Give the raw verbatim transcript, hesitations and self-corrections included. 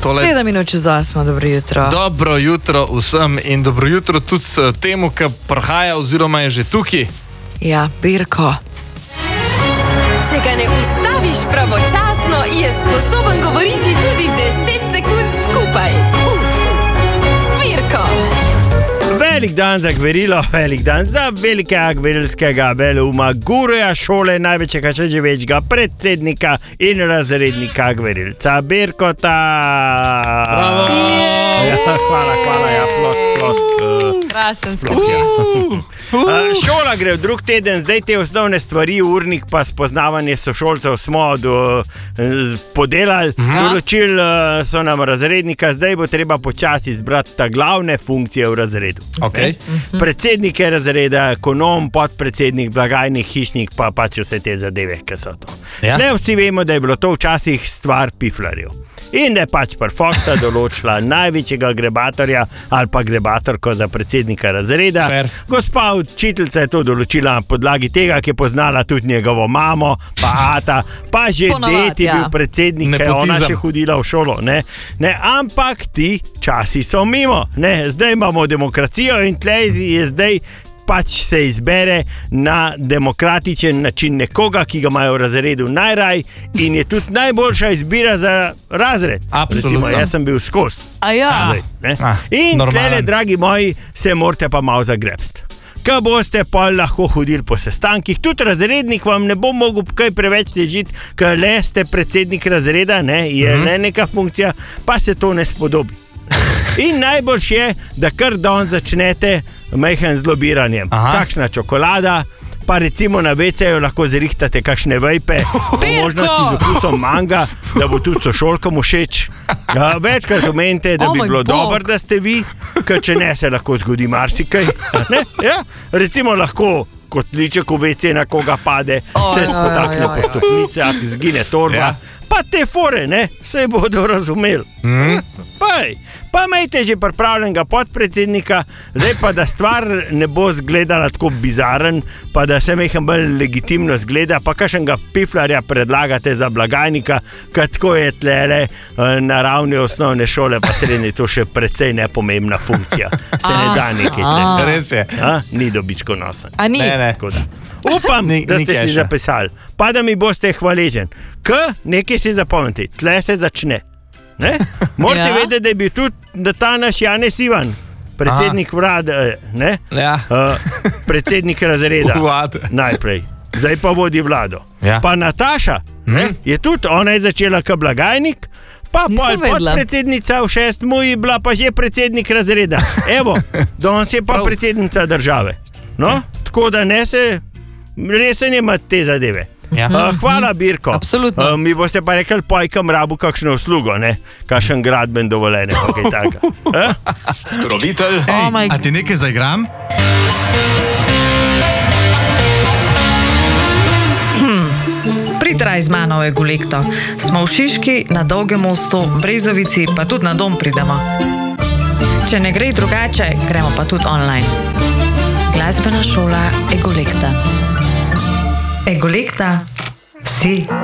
Tole... sedem minut čez osmo, dobro jutro. Dobro jutro vsem in dobro jutro tudi temu, ki prihaja oziroma je že tukaj. Ja, Birko. Če ga ne ustaviš pravočasno, je sposoben govoriti tudi deset sekund skupaj. Uf, Birko. Velik dan za gverilo, velik dan za velikega gverilskega veleuma, guruja šole največjega še živečega predsednika in razrednika gverilca Birkota. Bravo! Ja, hvala, hvala, ja, plosk, plosk. Krasen Sploh, ja. Uh, šola gre v drug teden, zdaj te osnovne stvari, urnik pa spoznavanje sošolcev smo do, z, podelali, določili uh, so nam razrednika, zdaj bo treba počasi izbrati ta glavne funkcije v razredu. Okay. Predsednik je razreda, ekonom, podpredsednik, blagajnik, hišnik, pa pač vse te zadeve, ki so to. Ja. Zdaj vsi vemo, da je bilo to včasih stvar piflarjev. In da je pač par Foxa določila največjega grebatorja ali pa grebatorko za predsednika razreda. Fair. Gospa učiteljica je to določila na podlagi tega, ki je poznala tudi njegovo mamo, pa ata, pa že Ponovadi, det je ja. bil predsednik, ker je ona Nepotizem. še hodila v šolo. Ne? Ne, ampak ti časi so mimo. Ne? Zdaj imamo demokracijo in tlej je zdaj pač se izbere na demokratičen način nekoga, ki ga imajo v razredu najraj in je tudi najboljša izbira za razred. Absolutno. Recimo, jaz sem bil skozi. A ja. Zdaj, ne? Ah, In normalen. tlele, dragi moji, se morate pa malo zagrebsti. Ko boste pa lahko hodili po sestankih, tudi razrednik vam ne bo mogel kaj preveč težiti, ker le ste predsednik razreda, ne? Je le neka funkcija, pa se to ne spodobi. In najboljš je, da kar dan začnete majhen z lobiranjem. Aha. Kakšna čokolada, pa recimo na veceju lahko zrihtate kakšne vejpe, po možnosti z okusom manga, da bo tudi sošolkam všeč. Ja, večkrat omenite, da O bi moj bilo bog. dobro, da ste vi, ker če ne, se lahko zgodi marsikaj. Ne? Ja? Recimo lahko kotliček v vece na koga pade, se spotakne po stopnicah, zgine torba. Ja. Pa te fore, ne, se bodo razumeli. Mm. Paj, pa imejte že pripravljenega podpredsednika, zdaj pa da stvar ne bo zgledala tako bizaren, pa da se meham bolj legitimno zgleda, pa kakšnega piflarja predlagate za blagajnika, ker tako je tlele na ravni osnovne šole, pa srednje to še precej nepomembna funkcija. Se ne da nekaj tle. Res je. A, ni dobičkonosen. A ni? Ne, ne. Tako da. Upam, Ni- da ni ste si keša. zapisali, pa da mi boste hvaležen. K, nekaj si zapomnite, tle se začne. Ne? Morate Ja. vedeti, da je bil tudi da ta naš Janez Ivan, predsednik vlade, ne? Ja. Uh, predsednik razreda. Vlade. Najprej, zdaj pa vodi vlado. Ja. Pa Nataša, ne? Je tudi, ona je začela kot blagajnik. Pa Nisem pol vedela. podpredsednica v šestmu je bila pa že predsednik razreda. Evo, danes je pa Prav. predsednica države. No, tako da ne se, resen je imati te zadeve. Ja. Uh, hvala, Birko. Absolutno. Uh, mi boste pa rekli, pojkam rabu kakšno uslugo, ne? Kakšen gradben dovoljenje, pa kaj takega. Eh? Krovitelj, Oh my a ti nekaj zaigram? Pritraj z mano v Egolekto. Smo v Šiški, na Dolgem mostu, Brezovici, pa tudi na dom pridemo. Če ne gre drugače, gremo pa tudi online. Glasbena šola Egolekta. Egolekta si.